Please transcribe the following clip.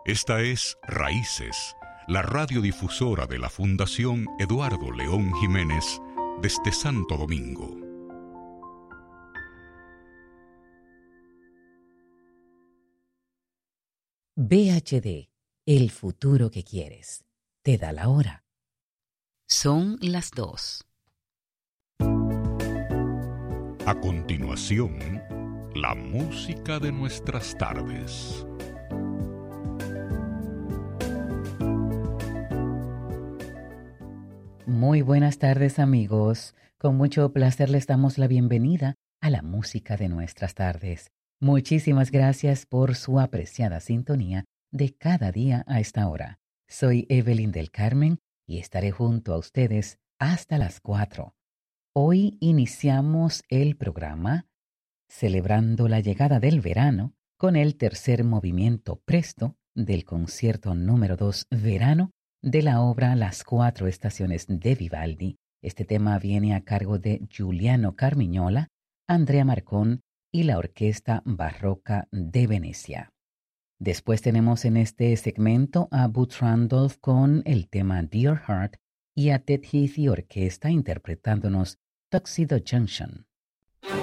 Esta es Raíces, la radiodifusora de la Fundación Eduardo León Jiménez desde Santo Domingo. VHD, el futuro que quieres. Te da la hora. Son las 2. A continuación, la música de nuestras tardes. Muy buenas tardes, amigos. Con mucho placer les damos la bienvenida a la música de nuestras tardes. Muchísimas gracias por su apreciada sintonía de cada día a esta hora. Soy Evelyn del Carmen y estaré junto a ustedes hasta las 4. Hoy iniciamos el programa celebrando la llegada del verano con el tercer movimiento presto del concierto número 2 Verano de la obra Las Cuatro Estaciones de Vivaldi. Este tema viene a cargo de Giuliano Carmignola, Andrea Marcón y la Orquesta Barroca de Venecia. Después tenemos en este segmento a Boots Randolph con el tema Dear Heart y a Ted Heath y Orquesta interpretándonos Tuxedo Junction.